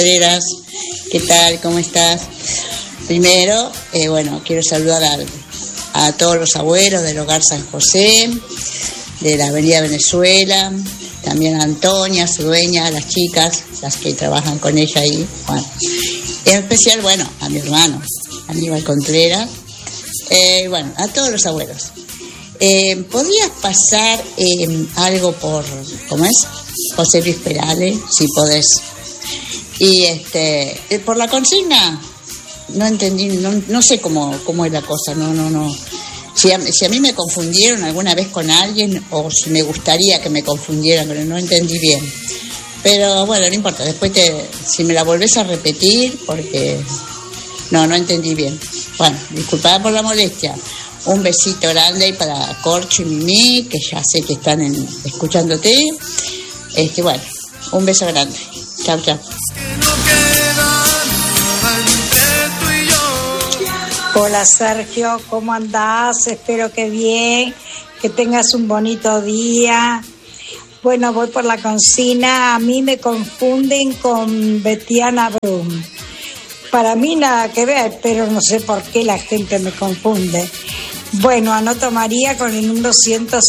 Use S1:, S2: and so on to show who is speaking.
S1: Contreras. ¿Qué tal? ¿Cómo estás? Primero, quiero saludar a todos los abuelos del Hogar San José, de la Avenida Venezuela, también a Antonia, su dueña, a las chicas, las que trabajan con ella ahí. Bueno, en especial, a mi hermano, Aníbal Contreras, a todos los abuelos. ¿Podrías pasar algo por, ¿cómo es? José Luis Perales, si podés. Y por la consigna, no entendí, no sé cómo es la cosa, no. Si a mí me confundieron alguna vez con alguien, o si me gustaría que me confundieran, pero no entendí bien. Pero no importa, después si me la volvés a repetir, porque no entendí bien. Bueno, disculpada por la molestia. Un besito grande ahí para Corcho y Mimi, que ya sé que están escuchándote. Un beso grande. Chau.
S2: Hola Sergio, ¿cómo andás? Espero que bien, que tengas un bonito día. Voy por la consigna. A mí me confunden con Betiana Brum. Para mí nada que ver, pero no sé por qué la gente me confunde. Anoto María con el número 106.